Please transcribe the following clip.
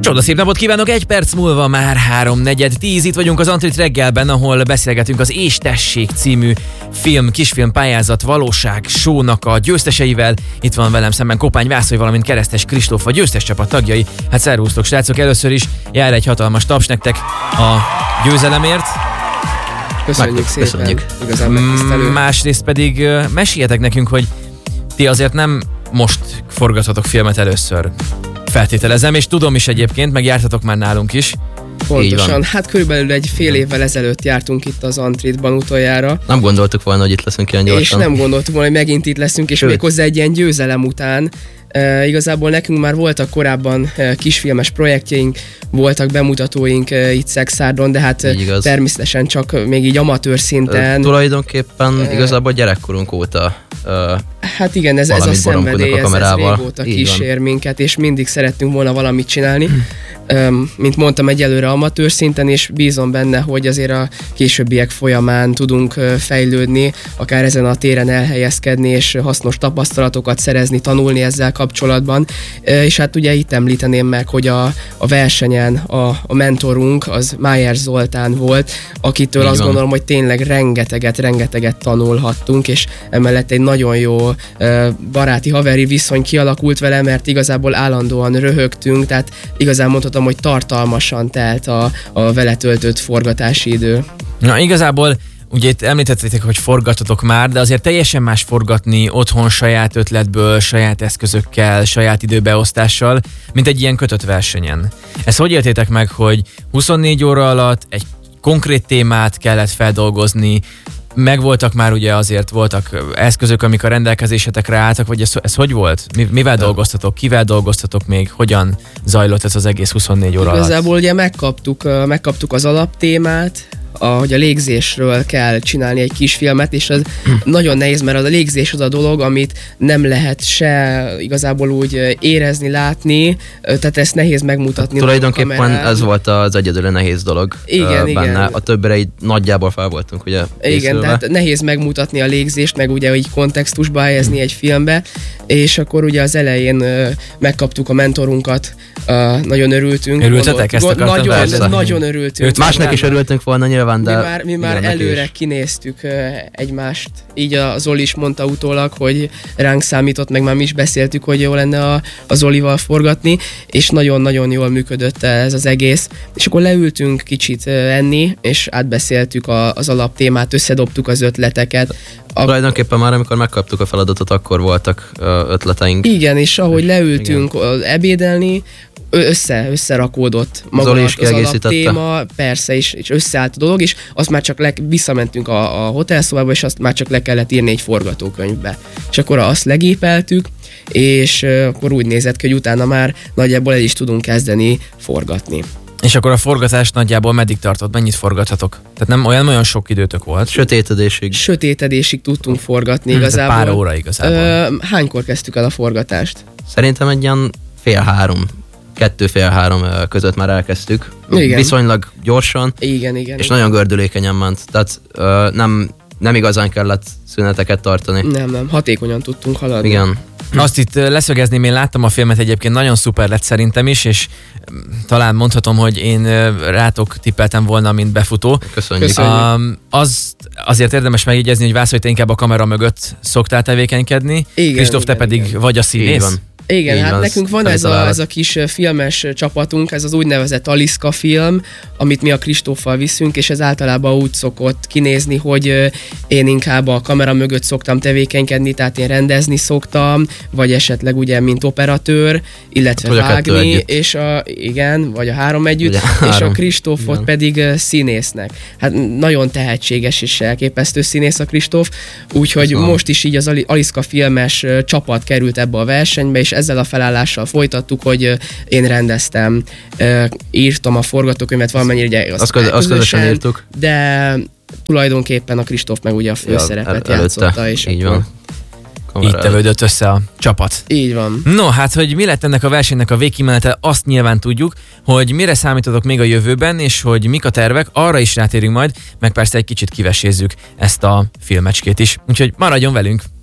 Csodaszép napot kívánok, 1 perc múlva már 3:4. Itt vagyunk az Antrit reggelben, ahol beszélgetünk az És tessék című kisfilm pályázat valóság show-nak a győzteseivel. Itt van velem szemben Kopány Vászló, valamint Keresztes Kristóf, a győztes csapat tagjai. Hát szervusztok srácok, először is jár egy hatalmas taps nektek a győzelemért. Köszönjük szépen, igazán megtisztelő. Másrészt pedig meséljetek nekünk, hogy ti azért nem most forgathatok filmet először. Feltételezem, és tudom is egyébként, meg jártatok már nálunk is. Pontosan, hát körülbelül egy fél évvel ezelőtt jártunk itt az Antritban utoljára. Nem gondoltuk volna, hogy itt leszünk ilyen gyorsan. És nem gondoltuk volna, hogy megint itt leszünk, és méghozzá egy ilyen győzelem után. Igazából nekünk már voltak korábban kisfilmes projektjeink, voltak bemutatóink itt Szexárdon, de hát természetesen csak még így amatőr szinten. Tulajdonképpen igazából gyerekkorunk óta hát igen, ez a szenvedély, ez régóta kísér minket, és mindig szerettünk volna valamit csinálni. Mint mondtam, egyelőre amatőr szinten, és bízom benne, hogy azért a későbbiek folyamán tudunk fejlődni, akár ezen a téren elhelyezkedni, és hasznos tapasztalatokat szerezni, tanulni ezzel kapcsolatban. És hát ugye itt említeném meg, hogy a versenyen a mentorunk az Májer Zoltán volt, akitől azt gondolom, hogy tényleg rengeteget tanulhattunk, és emellett egy nagyon jó baráti, haveri viszony kialakult vele, mert igazából állandóan röhögtünk, tehát igazán mondhatom, hogy tartalmasan telt a vele töltött forgatási idő. Na igazából ugye itt említettétek, hogy forgatotok már, de azért teljesen más forgatni otthon saját ötletből, saját eszközökkel, saját időbeosztással, mint egy ilyen kötött versenyen. Ezt hogy éltétek meg, hogy 24 óra alatt egy konkrét témát kellett feldolgozni, megvoltak már ugye azért voltak eszközök, amik a rendelkezésetekre álltak, vagy ez hogy volt? Mivel dolgoztatok? Kivel dolgoztatok még? Hogyan zajlott ez az egész 24 óra alatt? Igazából ugye megkaptuk az alaptémát, hogy a légzésről kell csinálni egy kisfilmet, és az nagyon nehéz, mert a légzés az a dolog, amit nem lehet se igazából úgy érezni, látni, tehát ezt nehéz megmutatni. Tulajdonképpen ez volt az egyedül nehéz dolog benne. Igen. A többre így nagyjából fel voltunk, ugye? Igen, tehát nehéz megmutatni a légzést, meg ugye így kontextusba helyezni egy filmbe, és akkor ugye az elején megkaptuk a mentorunkat, nagyon örültünk. Örültetek? Nagyon örültünk. Másnak is örültünk volna nyilván, de mi már előre kinéztük egymást. Így a Zoli is mondta utólag, hogy ránk számított, meg már mi is beszéltük, hogy jó lenne a Zolival forgatni, és nagyon-nagyon jól működött ez az egész. És akkor leültünk kicsit enni, és átbeszéltük az alaptémát, összedobtuk az ötleteket. Tulajdonképpen már amikor megkaptuk a feladatot, akkor voltak ötleteink. Igen, és ahogy leültünk ebédelni, összerakódott maga az alaptéma, persze, és összeállt a dolog, és azt már csak visszamentünk a hotelszobába, és azt már csak le kellett írni egy forgatókönyvbe. És akkor azt legépeltük, és akkor úgy nézett ki, hogy utána már nagyjából el is tudunk kezdeni forgatni. És akkor a forgatás nagyjából meddig tartott? Mennyit forgathatok? Tehát nem olyan sok időtök volt? Sötétedésig tudtunk forgatni igazából. Pár óra igazából. Hánykor kezdtük el a forgatást? Szerintem egy ilyen 2-3 között már elkezdtük. Igen. Viszonylag gyorsan. Igen. És nagyon gördülékenyen ment. Tehát nem igazán kellett szüneteket tartani. Nem. Hatékonyan tudtunk haladni. Igen. Azt itt leszögezném, én láttam a filmet, egyébként nagyon szuper lett szerintem is, és talán mondhatom, hogy én rátok tippeltem volna, mint befutó. Köszönjük. Azért érdemes megjegyezni, hogy Vászló, hogy te inkább a kamera mögött szoktál tevékenykedni, Kristóf, te pedig vagy a színész. Igen, hát nekünk van ez a kis filmes csapatunk, ez az úgynevezett Aliszka film, amit mi a Kristóffal viszünk, és ez általában úgy szokott kinézni, hogy én inkább a kamera mögött szoktam tevékenykedni, tehát én rendezni szoktam, vagy esetleg ugye mint operatőr, illetve vagy vágni, és vagy a 3 együtt, és a Kristófot pedig színésznek. Hát nagyon tehetséges és elképesztő színész a Kristóf, úgyhogy most is így az Aliszka filmes csapat került ebbe a versenybe, és ezzel a felállással folytattuk, hogy én rendeztem, írtam a forgatókönyvet valamennyire, ugye azt közösen írtuk. De tulajdonképpen a Kristóf meg ugye a főszerepet játszotta, és így van. Így tevődött össze a csapat. Így van. No, hát, hogy mi lett ennek a versenynek a végkimenete, azt nyilván tudjuk, hogy mire számítotok még a jövőben, és hogy mik a tervek, arra is rátérünk majd, meg persze egy kicsit kivesézzük ezt a filmecskét is. Úgyhogy maradjon velünk!